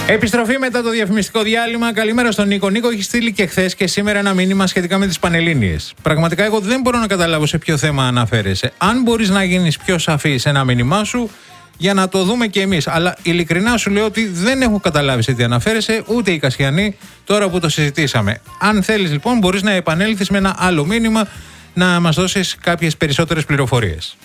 Επιστροφή μετά το διαφημιστικό διάλειμμα. Καλημέρα στον Νίκο. Νίκο, έχει στείλει και χθες και σήμερα ένα μήνυμα σχετικά με τις Πανελλήνιες. Πραγματικά, εγώ δεν μπορώ να καταλάβω σε ποιο θέμα αναφέρεσαι. Αν μπορείς να γίνεις πιο σαφής σε ένα μήνυμά σου, για να το δούμε και εμείς. Αλλά ειλικρινά σου λέω ότι δεν έχω καταλάβει σε τι αναφέρεσαι, ούτε οι Κασιανοί, τώρα που το συζητήσαμε. Αν θέλεις λοιπόν, μπορείς να επανέλθεις με ένα άλλο μήνυμα να μας δώσεις κάποιες περισσότερες πληροφορίες.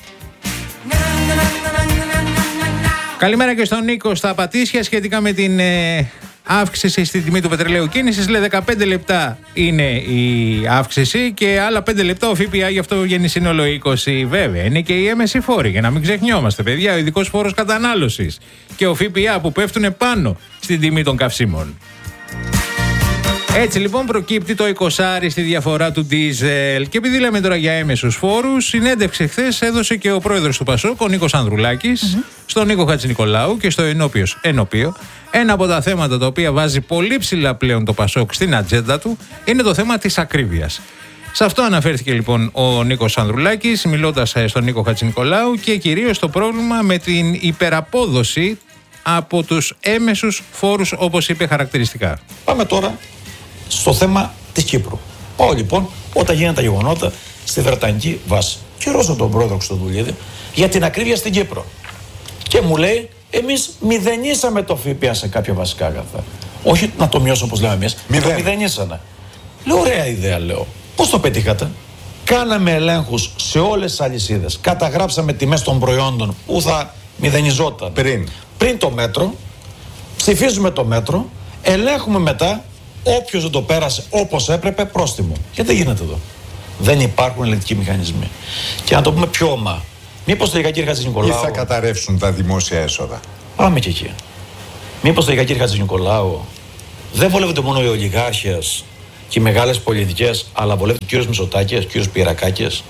Καλημέρα και στον Νίκο στα Πατήσια σχετικά με την αύξηση στη τιμή του πετρελαίου κίνησης. Λέει 15 λεπτά είναι η αύξηση και άλλα 5 λεπτά ο ΦΠΑ, γι' αυτό βγαίνει σύνολο 20. Βέβαια, είναι και οι έμμεσοι φόροι, για να μην ξεχνιόμαστε, παιδιά. Ο ειδικός φόρος κατανάλωσης και ο ΦΠΑ που πέφτουν πάνω στην τιμή των καυσίμων. Έτσι λοιπόν προκύπτει το 20 στη διαφορά του ντίζελ. Και επειδή λέμε τώρα για έμμεσους φόρους, συνέντευξη χθες έδωσε και ο πρόεδρος του Πασόκ, ο Νίκος Ανδρουλάκης, στον Νίκο Χατζηνικολάου και στο Ενώπιο. Ένα από τα θέματα τα οποία βάζει πολύ ψηλά πλέον το Πασόκ στην ατζέντα του είναι το θέμα της ακρίβειας. Σε αυτό αναφέρθηκε λοιπόν ο Νίκος Ανδρουλάκης, μιλώντας στον Νίκο Χατζηνικολάου, και κυρίως το πρόβλημα με την υπεραπόδοση από τους έμμεσους φόρους, όπως είπε χαρακτηριστικά. Πάμε τώρα στο θέμα της Κύπρου. Πάω λοιπόν όταν γίνανε τα γεγονότα στη Βρετανική βάση και ρώσα τον πρόεδρο Χρυστοδουλίδη για την ακρίβεια στην Κύπρο. Και μου λέει, εμείς μηδενίσαμε το ΦΠΑ σε κάποια βασικά αγαθά. Όχι να το μειώσω όπως λέμε εμείς, το μηδενίσανε. Λέω, ωραία ιδέα, λέω. Πώς το πετύχατε? Κάναμε ελέγχους σε όλες τις αλυσίδες. Καταγράψαμε τιμές των προϊόντων που θα μηδενιζόταν πριν το μέτρο. Ψηφίζουμε το μέτρο. Ελέγχουμε μετά. Όποιος δεν το πέρασε όπως έπρεπε, πρόστιμο. Γιατί δεν γίνεται εδώ? Δεν υπάρχουν ελεγκτικοί μηχανισμοί. Και να το πούμε πιο ομά. Μήπως τελικά, κύριε Χατζηνικολάου, ή θα καταρρεύσουν τα δημόσια έσοδα? Πάμε και εκεί. Μήπως τελικά, κύριε Χατζηνικολάου, δεν βολεύονται μόνο οι ολιγάρχες και οι μεγάλες πολιτικές, αλλά βολεύονται ο κύριος Μητσοτάκης, ο κύριος Πυρακάκης?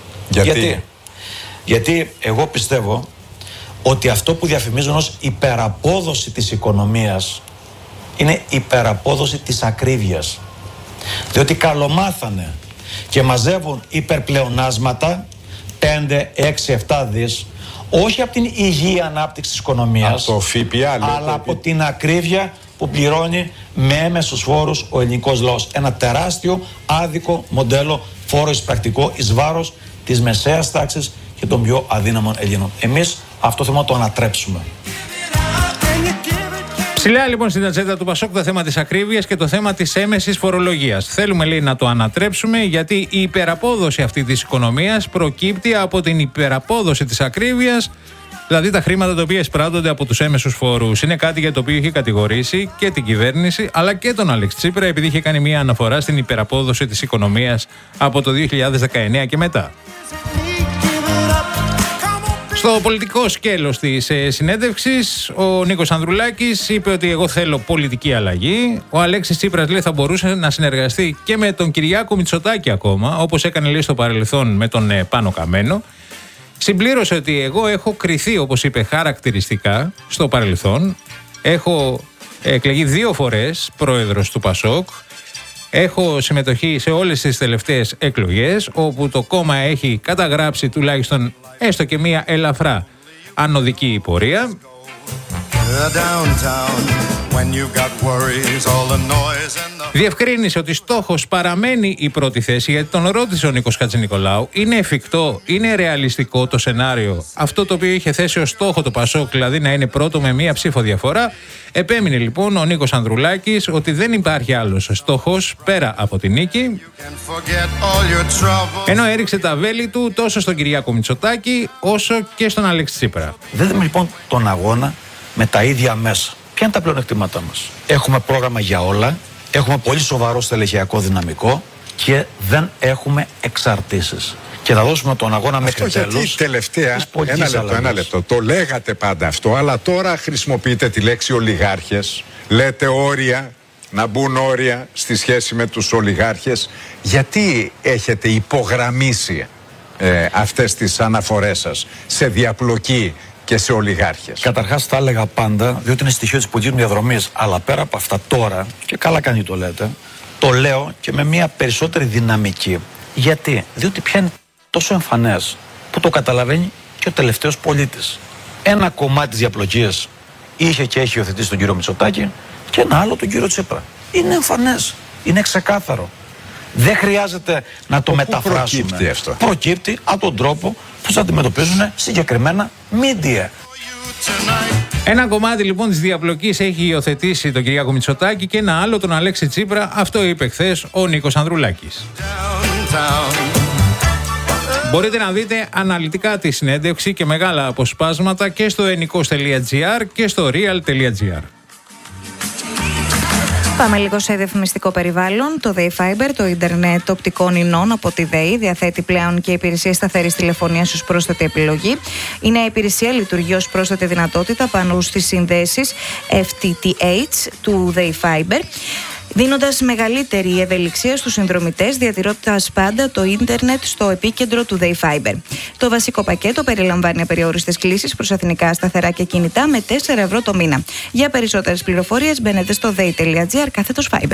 Γιατί εγώ πιστεύω ότι αυτό που διαφημίζουν ως υπεραπόδοση της οικονομίας είναι υπεραπόδοση της ακρίβειας. Διότι καλομάθανε και μαζεύουν υπερπλεονάσματα 5, 6, 7 δις, όχι από την υγιή ανάπτυξη της οικονομίας, από το ΦΠΑ, αλλά από την ακρίβεια που πληρώνει με έμμεσους φόρους ο ελληνικός λαός. Ένα τεράστιο άδικο μοντέλο φόρο εισπρακτικό εις βάρος της μεσαίας τάξης και των πιο αδύναμων Ελλήνων. Εμείς αυτό θέλουμε να το ανατρέψουμε. Ψηλά λοιπόν στην ατζέντα του Πασόκ το θέμα της ακρίβειας και το θέμα της έμμεσης φορολογίας. Θέλουμε, λέει, να το ανατρέψουμε, γιατί η υπεραπόδοση αυτή της οικονομίας προκύπτει από την υπεραπόδοση της ακρίβειας, δηλαδή τα χρήματα τα οποία εισπράττονται από τους έμμεσους φόρους. Είναι κάτι για το οποίο είχε κατηγορήσει και την κυβέρνηση αλλά και τον Αλέξη Τσίπρα, επειδή είχε κάνει μια αναφορά στην υπεραπόδοση της οικονομίας από το 2019 και μετά. Στο πολιτικό σκέλος της συνέντευξης, ο Νίκος Ανδρουλάκης είπε ότι εγώ θέλω πολιτική αλλαγή. Ο Αλέξης Τσίπρας, λέει, θα μπορούσε να συνεργαστεί και με τον Κυριάκο Μητσοτάκη ακόμα, όπως έκανε, λέει, στο παρελθόν με τον Πάνο Καμένο. Συμπλήρωσε ότι εγώ έχω κριθεί, όπως είπε, χαρακτηριστικά στο παρελθόν. Έχω εκλεγεί 2 φορές πρόεδρος του Πασόκ. Έχω συμμετοχή σε όλες τις τελευταίες εκλογές, όπου το κόμμα έχει καταγράψει τουλάχιστον έστω και μία ελαφρά ανωδική πορεία. Διευκρίνησε ότι στόχος παραμένει η πρώτη θέση, γιατί τον ρώτησε ο Νίκος Χατζηνικολάου, είναι εφικτό, είναι ρεαλιστικό το σενάριο, αυτό το οποίο είχε θέσει ως στόχο το Πασόκ, δηλαδή να είναι πρώτο με μία ψήφο διαφορά. Επέμεινε λοιπόν ο Νίκος Ανδρουλάκης ότι δεν υπάρχει άλλος στόχος πέρα από την νίκη, ενώ έριξε τα βέλη του τόσο στον Κυριάκο Μητσοτάκη όσο και στον Αλέξη Τσίπρα. Δεν δούμε λοιπόν τον αγώνα με τα ίδια μέσα. Ποια είναι τα πλεονεκτήματά μας? Έχουμε πρόγραμμα για όλα, έχουμε πολύ σοβαρό στελεχειακό δυναμικό και δεν έχουμε εξαρτήσεις. Και θα δώσουμε τον αγώνα μέχρι τέλους. Γιατί τελευταία, ένα λεπτό, το λέγατε πάντα αυτό, αλλά τώρα χρησιμοποιείτε τη λέξη ολιγάρχες, λέτε όρια, να μπουν όρια στη σχέση με τους ολιγάρχες. Γιατί έχετε υπογραμμίσει αυτές τις αναφορές σας σε διαπλοκή και σε ολιγάρχες? Καταρχάς τα έλεγα πάντα, διότι είναι στοιχείο της πολιτικής διαδρομής. Αλλά πέρα από αυτά τώρα, και καλά κάνει το λέτε, το λέω και με μια περισσότερη δυναμική. Γιατί? Διότι πια είναι τόσο εμφανές που το καταλαβαίνει και ο τελευταίος πολίτης. Ένα κομμάτι της διαπλοκής είχε και έχει υιοθετήσει τον κύριο Μητσοτάκη, και ένα άλλο τον κύριο Τσίπρα. Είναι εμφανές, είναι ξεκάθαρο. Δεν χρειάζεται να το μεταφράσουμε. Προκύπτει αυτό. Προκύπτει από τον τρόπο που θα αντιμετωπίζουν συγκεκριμένα media. Ένα κομμάτι λοιπόν της διαπλοκής έχει υιοθετήσει τον Κυριάκο Μητσοτάκη και ένα άλλο τον Αλέξη Τσίπρα. Αυτό είπε χθες ο Νίκος Ανδρουλάκης. Μπορείτε να δείτε αναλυτικά τη συνέντευξη και μεγάλα αποσπάσματα και στο ennikos.gr και στο real.gr. Πάμε λίγο σε διαφημιστικό περιβάλλον. Το Day Fiber, το ίντερνετ οπτικών ινών από τη ΔΕΗ, διαθέτει πλέον και υπηρεσία σταθερής τηλεφωνίας ως πρόσθετη επιλογή. Η νέα υπηρεσία λειτουργεί ως πρόσθετη δυνατότητα πάνω στις συνδέσεις FTTH του Day Fiber, δίνοντας μεγαλύτερη ευελιξία στους συνδρομητές, διατηρώντας πάντα το ίντερνετ στο επίκεντρο του Day Fiber. Το βασικό πακέτο περιλαμβάνει απεριόριστες κλήσεις προς εθνικά σταθερά και κινητά με 4 ευρώ το μήνα. Για περισσότερες πληροφορίες μπαίνετε στο day.gr/fiber.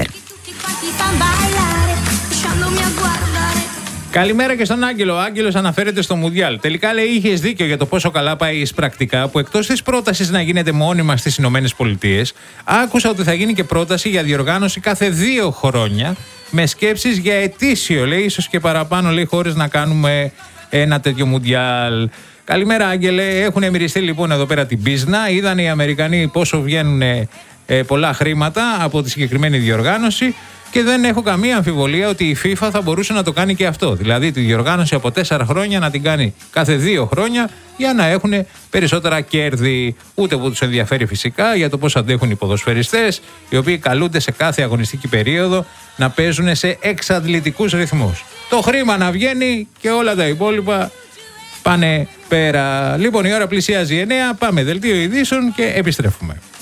Καλημέρα και στον Άγγελο. Ο Άγγελος αναφέρεται στο Μουντιάλ. Τελικά λέει: είχες δίκιο για το πόσο καλά πάει εισπρακτικά, που εκτός της πρότασης να γίνεται μόνιμα στις ΗΠΑ, άκουσα ότι θα γίνει και πρόταση για διοργάνωση κάθε 2 χρόνια, με σκέψεις για ετήσιο, λέει, ίσως και παραπάνω, λέει, χώρες να κάνουμε ένα τέτοιο Μουντιάλ. Καλημέρα, Άγγελε. Έχουν μυριστεί λοιπόν εδώ πέρα την πίσνα. Είδαν οι Αμερικανοί πόσο βγαίνουν πολλά χρήματα από τη συγκεκριμένη διοργάνωση. Και δεν έχω καμία αμφιβολία ότι η FIFA θα μπορούσε να το κάνει και αυτό. Δηλαδή τη διοργάνωση από 4 χρόνια να την κάνει κάθε 2 χρόνια για να έχουν περισσότερα κέρδη. Ούτε που τους ενδιαφέρει φυσικά για το πώς αντέχουν οι ποδοσφαιριστές, οι οποίοι καλούνται σε κάθε αγωνιστική περίοδο να παίζουν σε εξαντλητικούς ρυθμούς. Το χρήμα να βγαίνει και όλα τα υπόλοιπα πάνε πέρα. Λοιπόν, η ώρα πλησιάζει 9. Πάμε δελτίο ειδήσεων και επιστρέφουμε.